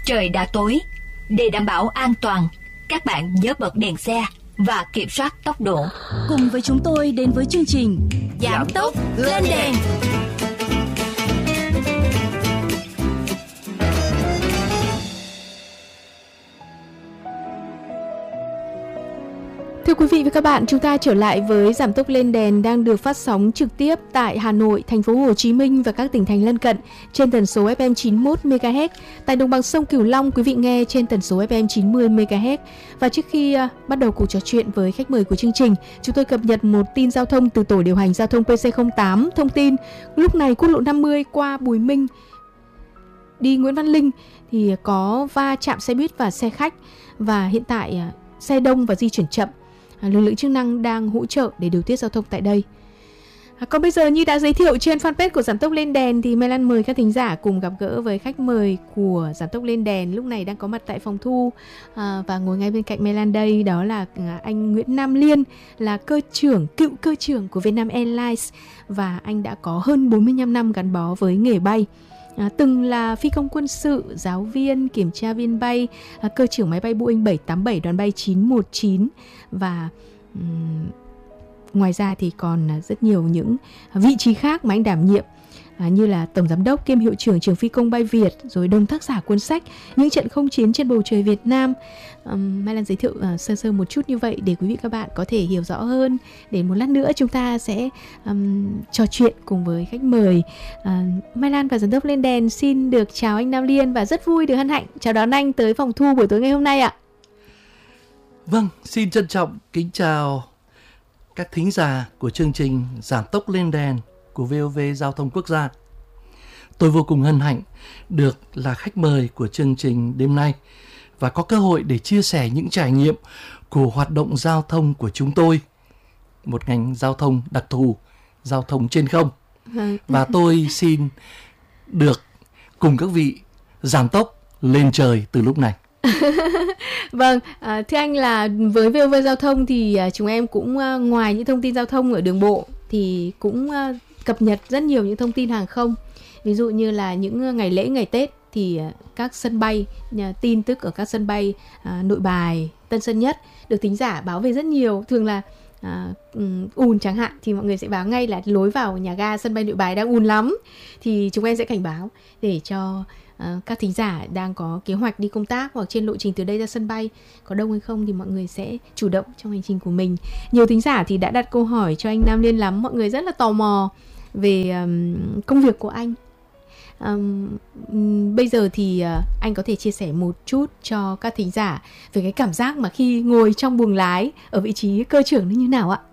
trời đã tối. Để đảm bảo an toàn, các bạn nhớ bật đèn xe và kiểm soát tốc độ. Cùng với chúng tôi đến với chương trình Giảm tốc lên đèn. Thưa quý vị và các bạn, chúng ta trở lại với Giảm tốc lên đèn đang được phát sóng trực tiếp tại Hà Nội, thành phố Hồ Chí Minh và các tỉnh thành lân cận trên tần số FM 91 MHz. Tại đồng bằng sông Cửu Long, quý vị nghe trên tần số FM 90 MHz. Và trước khi bắt đầu cuộc trò chuyện với khách mời của chương trình, chúng tôi cập nhật một tin giao thông từ tổ điều hành giao thông PC08 thông tin lúc này quốc lộ 50 qua Bùi Minh đi Nguyễn Văn Linh thì có va chạm xe buýt và xe khách, và hiện tại xe đông và di chuyển chậm. Lực lượng chức năng đang hỗ trợ để điều tiết giao thông tại đây. Còn bây giờ, như đã giới thiệu trên fanpage của Giảm tốc lên đèn, thì Mai Lan mời các thính giả cùng gặp gỡ với khách mời của Giảm tốc lên đèn lúc này đang có mặt tại phòng thu và ngồi ngay bên cạnh Mai Lan đây, đó là anh Nguyễn Nam Liên, là cựu cơ trưởng của Vietnam Airlines, và anh đã có hơn 45 năm gắn bó với nghề bay. Từng là phi công quân sự, giáo viên, kiểm tra viên bay, cơ trưởng máy bay Boeing 787 đoàn bay 919, và ngoài ra thì còn rất nhiều những vị trí khác mà anh đảm nhiệm, như là tổng giám đốc kiêm hiệu trưởng trường phi công bay Việt, rồi đồng tác giả cuốn sách Những trận không chiến trên bầu trời Việt Nam. Mai Lan giới thiệu sơ một chút như vậy để quý vị các bạn có thể hiểu rõ hơn, để một lát nữa chúng ta sẽ trò chuyện cùng với khách mời. Mai Lan và Giảm tốc lên đèn xin được chào anh Nam Liên và rất vui được hân hạnh chào đón anh tới phòng thu buổi tối ngày hôm nay ạ. Vâng, xin trân trọng kính chào các thính giả của chương trình Giảm tốc lên đèn của VOV Giao thông Quốc gia. Tôi vô cùng hân hạnh được là khách mời của chương trình đêm nay và có cơ hội để chia sẻ những trải nghiệm của hoạt động giao thông của chúng tôi, một ngành giao thông đặc thù, giao thông trên không. Và tôi xin được cùng các vị giảm tốc lên trời từ lúc này. Vâng, thưa anh, là với VOV Giao thông thì chúng em cũng ngoài những thông tin giao thông ở đường bộ thì cũng cập nhật rất nhiều những thông tin hàng không. Ví dụ như là những ngày lễ, ngày Tết thì các sân bay, tin tức ở các sân bay Nội Bài, Tân Sơn Nhất được thính giả báo về rất nhiều. Thường là ùn chẳng hạn thì mọi người sẽ báo ngay là lối vào nhà ga sân bay Nội Bài đang ùn lắm, thì chúng em sẽ cảnh báo để cho các thính giả đang có kế hoạch đi công tác hoặc trên lộ trình từ đây ra sân bay có đông hay không thì mọi người sẽ chủ động trong hành trình của mình. Nhiều thính giả thì đã đặt câu hỏi cho anh Nam Liên lắm, mọi người rất là tò mò về công việc của anh. Bây giờ thì anh có thể chia sẻ một chút cho các thính giả về cái cảm giác mà khi ngồi trong buồng lái ở vị trí cơ trưởng nó như nào ạ?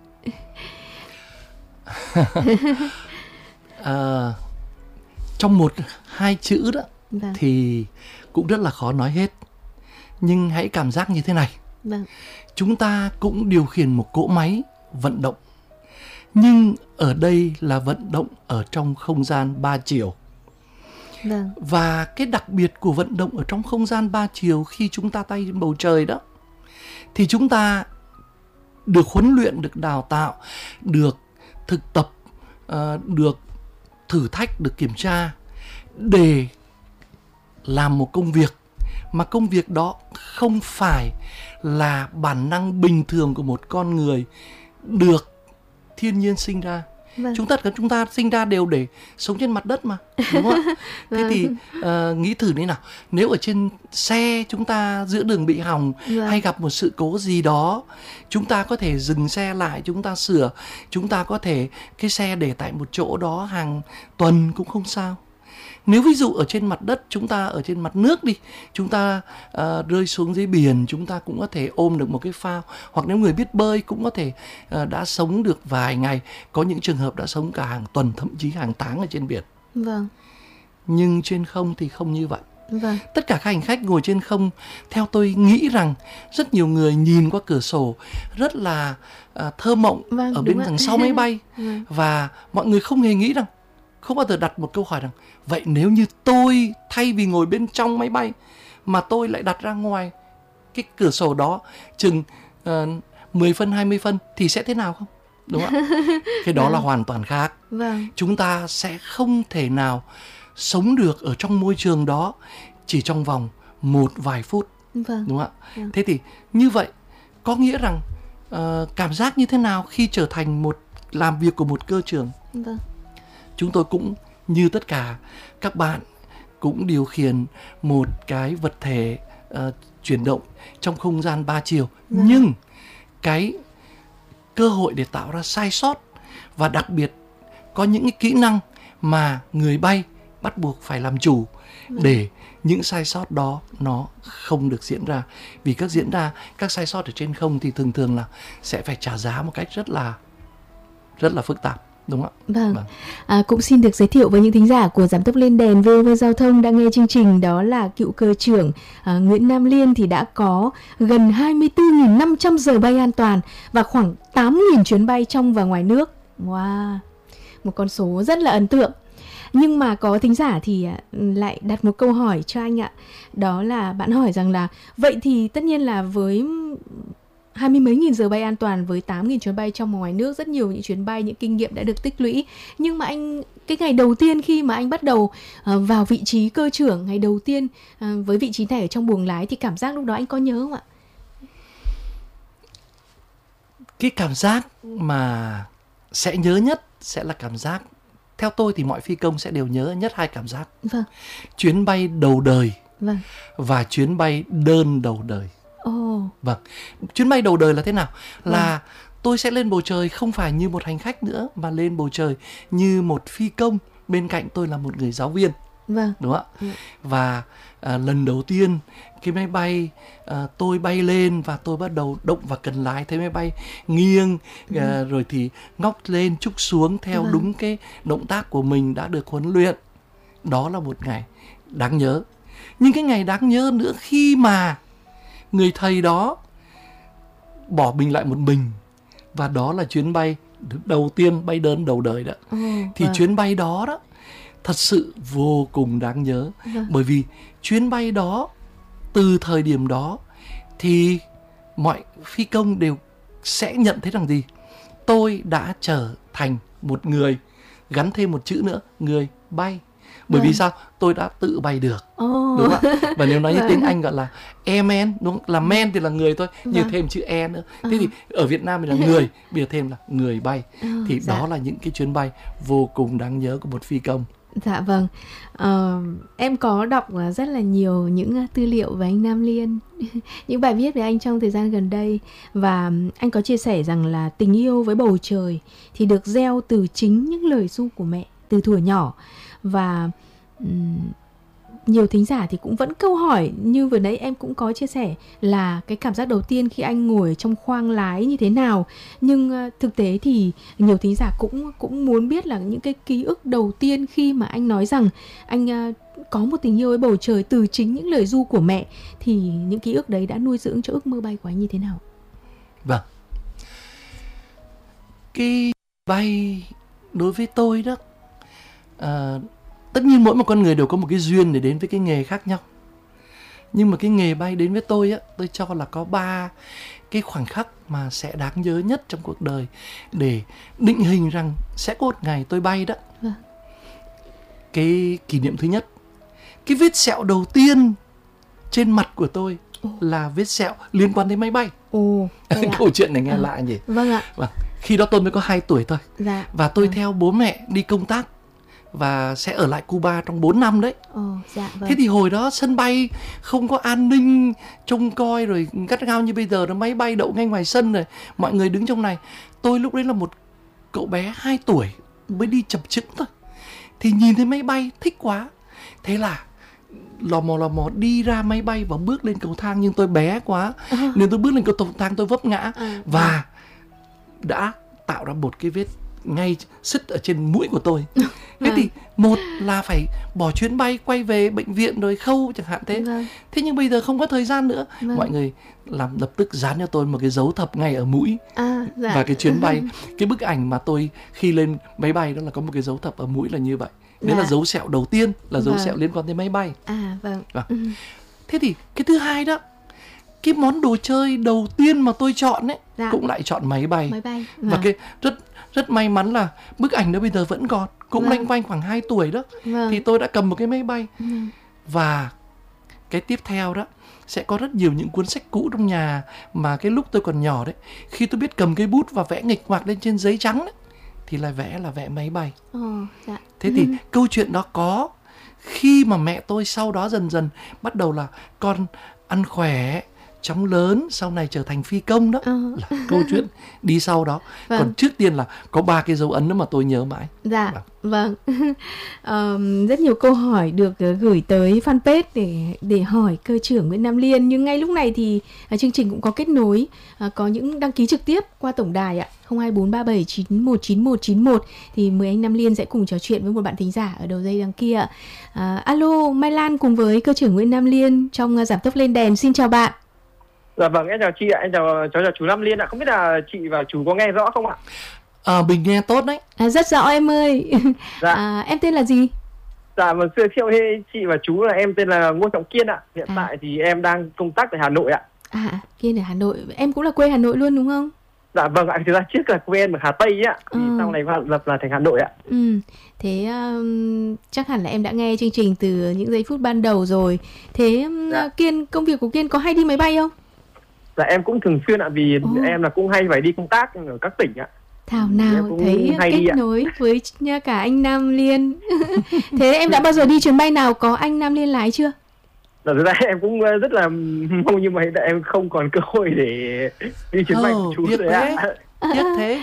Trong một hai chữ đó Vâng. thì cũng rất là khó nói hết. Nhưng hãy cảm giác như thế này. Vâng. Chúng ta cũng điều khiển một cỗ máy vận động, nhưng ở đây là vận động ở trong không gian 3 chiều. Vâng. Và cái đặc biệt của vận động ở trong không gian 3 chiều khi chúng ta tay trên bầu trời đó, thì chúng ta được huấn luyện, được đào tạo, được thực tập, được thử thách, được kiểm tra để làm một công việc mà công việc đó không phải là bản năng bình thường của một con người được thiên nhiên sinh ra. Vâng. Chúng ta sinh ra đều để sống trên mặt đất mà, đúng không ạ? Thế thì nghĩ thử thế nào, nếu ở trên xe chúng ta giữa đường bị hỏng hay gặp một sự cố gì đó, chúng ta có thể dừng xe lại, chúng ta sửa, chúng ta có thể cái xe để tại một chỗ đó hàng tuần cũng không sao. Nếu ví dụ ở trên mặt đất, chúng ta ở trên mặt nước đi, chúng ta rơi xuống dưới biển, chúng ta cũng có thể ôm được một cái phao. Hoặc nếu người biết bơi cũng có thể đã sống được vài ngày. Có những trường hợp đã sống cả hàng tuần, thậm chí hàng tháng ở trên biển. Vâng. Nhưng trên không thì không như vậy. Vâng. Tất cả các hành khách ngồi trên không, theo tôi nghĩ rằng rất nhiều người nhìn qua cửa sổ rất là thơ mộng ở bên đằng sau máy bay. Và mọi người không hề nghĩ rằng, không bao giờ đặt một câu hỏi rằng, vậy nếu như tôi thay vì ngồi bên trong máy bay mà tôi lại đặt ra ngoài cái cửa sổ đó chừng 10 phân, 20 phân thì sẽ thế nào không? Đúng không ạ? Cái đó là hoàn toàn khác. Chúng ta sẽ không thể nào sống được ở trong môi trường đó chỉ trong vòng một vài phút. Vâng. Đúng không ạ? Thế thì như vậy có nghĩa rằng cảm giác như thế nào khi trở thành một làm việc của một cơ trưởng? Vâng. Chúng tôi cũng như tất cả các bạn cũng điều khiển một cái vật thể chuyển động trong không gian 3 chiều. Nhưng cái cơ hội để tạo ra sai sót, và đặc biệt có những cái kỹ năng mà người bay bắt buộc phải làm chủ để những sai sót đó nó không được diễn ra. Vì các sai sót ở trên không thì thường thường là sẽ phải trả giá một cách rất là phức tạp. Đúng không ạ? Vâng. Cũng xin được giới thiệu với những thính giả của Giám tốc Lên Đèn VOV Giao thông đang nghe chương trình, đó là cựu cơ trưởng Nguyễn Nam Liên thì đã có gần 24.500 giờ bay an toàn và khoảng 8.000 chuyến bay trong và ngoài nước. Wow, một con số rất là ấn tượng. Nhưng mà có thính giả thì lại đặt một câu hỏi cho anh ạ. Đó là bạn hỏi rằng là vậy thì tất nhiên là với 20 mấy nghìn giờ bay an toàn, với 8.000 chuyến bay trong và ngoài nước, rất nhiều những chuyến bay, những kinh nghiệm đã được tích lũy. Nhưng mà anh, cái ngày đầu tiên khi mà anh bắt đầu vào vị trí cơ trưởng, ngày đầu tiên với vị trí này ở trong buồng lái thì cảm giác lúc đó anh có nhớ không ạ? Cái cảm giác mà sẽ nhớ nhất sẽ là cảm giác, theo tôi thì mọi phi công sẽ đều nhớ nhất hai cảm giác. Vâng. Chuyến bay đầu đời. Vâng. Và chuyến bay đơn đầu đời. Vâng. Chuyến bay đầu đời là thế nào? Là tôi sẽ lên bầu trời không phải như một hành khách nữa, mà lên bầu trời như một phi công. Bên cạnh tôi là một người giáo viên. Vâng. Đúng không ạ? Và lần đầu tiên cái máy bay tôi bay lên và tôi bắt đầu động vào cần lái, thấy máy bay nghiêng, rồi thì ngóc lên trúc xuống theo đúng cái động tác của mình đã được huấn luyện. Đó là một ngày đáng nhớ. Nhưng cái ngày đáng nhớ nữa khi mà người thầy đó bỏ mình lại một mình, và đó là chuyến bay đầu tiên bay đơn đầu đời đó. Thì chuyến bay đó thật sự vô cùng đáng nhớ. Bởi vì chuyến bay đó, từ thời điểm đó thì mọi phi công đều sẽ nhận thấy rằng gì? Tôi đã trở thành một người, gắn thêm một chữ nữa, người bay. Bởi vì sao? Tôi đã tự bay được. Đúng không ạ? Và nếu nói như tiếng Anh gọi là airman, đúng không? Là man thì là người thôi, nhưng thêm chữ e nữa. Thế thì ở Việt Nam thì là người, bây giờ thêm là người bay. Thì đó là những cái chuyến bay vô cùng đáng nhớ của một phi công. Dạ vâng. Em có đọc rất là nhiều những tư liệu về anh Nam Liên, những bài viết về anh trong thời gian gần đây. Và anh có chia sẻ rằng là tình yêu với bầu trời thì được gieo từ chính những lời ru của mẹ từ thuở nhỏ. Và nhiều thính giả thì cũng vẫn câu hỏi như vừa nãy em cũng có chia sẻ là cái cảm giác đầu tiên khi anh ngồi trong khoang lái như thế nào. Nhưng thực tế thì nhiều thính giả cũng muốn biết là những cái ký ức đầu tiên khi mà anh nói rằng anh có một tình yêu với bầu trời từ chính những lời ru của mẹ, thì những ký ức đấy đã nuôi dưỡng cho ước mơ bay của anh như thế nào? Vâng. Cái bay đối với tôi đó, tất nhiên mỗi một con người đều có một cái duyên để đến với cái nghề khác nhau. Nhưng mà cái nghề bay đến với tôi á, tôi cho là có 3 cái khoảnh khắc mà sẽ đáng nhớ nhất trong cuộc đời để định hình rằng sẽ có một ngày tôi bay đó. Cái kỷ niệm thứ nhất, cái vết sẹo đầu tiên trên mặt của tôi là vết sẹo liên quan đến máy bay. Câu chuyện này nghe lạ nhỉ? Vâng ạ. Khi đó tôi mới có 2 tuổi thôi. Và tôi theo bố mẹ đi công tác và sẽ ở lại Cuba trong 4 năm đấy. Thế thì hồi đó sân bay không có an ninh trông coi rồi gắt gao như bây giờ, nó máy bay đậu ngay ngoài sân rồi, mọi người đứng trong này. Tôi lúc đấy là một cậu bé 2 tuổi mới đi chập chững thôi. Thì nhìn thấy máy bay thích quá. Thế là lò mò đi ra máy bay và bước lên cầu thang, nhưng tôi bé quá nên tôi bước lên cầu thang tôi vấp ngã và đã tạo ra một cái vết ngay sứt ở trên mũi của tôi. Thế thì một là phải bỏ chuyến bay quay về bệnh viện rồi khâu chẳng hạn thế. Thế nhưng bây giờ không có thời gian nữa. Mọi người làm lập tức dán cho tôi một cái dấu thập ngay ở mũi. Và cái chuyến bay, cái bức ảnh mà tôi khi lên máy bay đó là có một cái dấu thập ở mũi là như vậy. Đấy là dấu sẹo đầu tiên, là dấu sẹo liên quan đến máy bay. Thế thì cái thứ hai đó, cái món đồ chơi đầu tiên mà tôi chọn ấy cũng lại chọn máy bay. Và cái rất may mắn là bức ảnh đó bây giờ vẫn còn, cũng loanh quanh khoảng 2 tuổi đó. Thì tôi đã cầm một cái máy bay. Và cái tiếp theo đó sẽ có rất nhiều những cuốn sách cũ trong nhà mà cái lúc tôi còn nhỏ đấy, khi tôi biết cầm cây bút và vẽ nghịch ngoạc lên trên giấy trắng đấy, thì là vẽ máy bay. Dạ. Thế thì câu chuyện đó có khi mà mẹ tôi sau đó dần dần bắt đầu là con ăn khỏe, chóng lớn, sau này trở thành phi công đó, là câu chuyện đi sau đó. Vâng. Còn trước tiên là có 3 cái dấu ấn đó mà tôi nhớ mãi. Dạ, vâng. Rất nhiều câu hỏi được gửi tới fanpage để hỏi cơ trưởng Nguyễn Nam Liên. Nhưng ngay lúc này thì chương trình cũng có kết nối, có những đăng ký trực tiếp qua tổng đài ạ, 02437919191. Thì mời anh Nam Liên sẽ cùng trò chuyện với một bạn thính giả ở đầu dây đằng kia ạ. Alo, Mai Lan cùng với cơ trưởng Nguyễn Nam Liên trong Giảm Tốc Lên Đèn. Xin chào bạn. Dạ vâng, em chào chị ạ, em chào chú Nam Liên ạ. Không biết là chị và chú có nghe rõ không ạ? Mình nghe tốt đấy. Rất rõ em ơi. Dạ. Em tên là gì? Dạ vâng, thưa chị và chú, là em tên là Ngô Trọng Kiên ạ. Hiện tại thì em đang công tác tại Hà Nội ạ. Kiên ở Hà Nội. Em cũng là quê Hà Nội luôn đúng không? Dạ vâng ạ, thực ra trước là quê em ở Hà Tây ạ. Thì sau này lập là thành Hà Nội ạ. Thế chắc hẳn là em đã nghe chương trình từ những giây phút ban đầu rồi. Thế Kiên, công việc của Kiên có hay đi máy bay không? Dạ em cũng thường xuyên ạ, vì em là cũng hay phải đi công tác ở các tỉnh ạ. Thảo nào thấy kết nối với cả anh Nam Liên. Thế em đã bao giờ đi chuyến bay nào có anh Nam Liên lái chưa? Dạ, thực ra em cũng rất là mong, nhưng mà hiện tại em không còn cơ hội để đi chuyến bay của chú rồi ạ. Tiếc thế.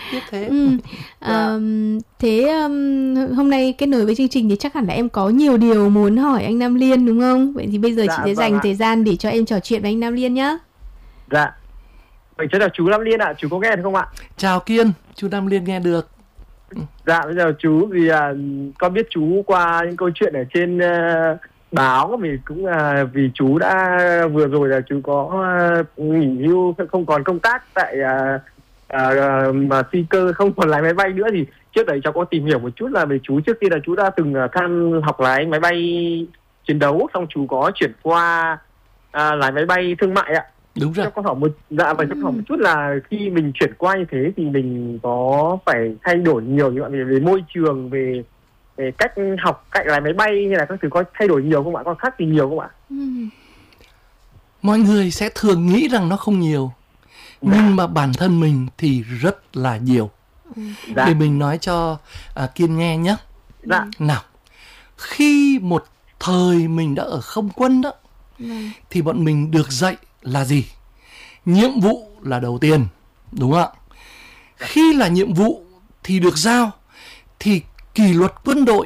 Thế hôm nay kết nối với chương trình thì chắc hẳn là em có nhiều điều muốn hỏi anh Nam Liên đúng không? Vậy thì bây giờ chị sẽ dành thời gian để cho em trò chuyện với anh Nam Liên nhé. Dạ. Vậy cháu chào chú Nam Liên ạ, chú có nghe được không ạ? Chào Kiên, chú Nam Liên nghe được. Dạ, bây giờ chú vì con biết chú qua những câu chuyện ở trên báo, vì cũng vì chú đã vừa rồi là chú có nghỉ hưu, không còn công tác tại mà phi cơ, không còn lái máy bay nữa. Thì trước đấy cháu có tìm hiểu một chút là về chú. Trước kia là chú đã từng học lái máy bay chiến đấu, xong chú có chuyển qua lái máy bay thương mại ạ. Đúng rồi. Cho con hỏi một chút là khi mình chuyển qua như thế thì mình có phải thay đổi nhiều như vậy về môi trường, về cách học, cách lái máy bay hay là các thứ, có thay đổi nhiều không ạ? Có khác gì nhiều không ạ? Mọi người sẽ thường nghĩ rằng nó không nhiều, nhưng mà bản thân mình thì rất là nhiều. Để mình nói cho Kiên nghe nhé. Nào, khi một thời mình đã ở không quân đó, thì bọn mình được dạy là gì? Nhiệm vụ là đầu tiên, đúng không ạ? Khi là nhiệm vụ thì được giao, thì kỷ luật quân đội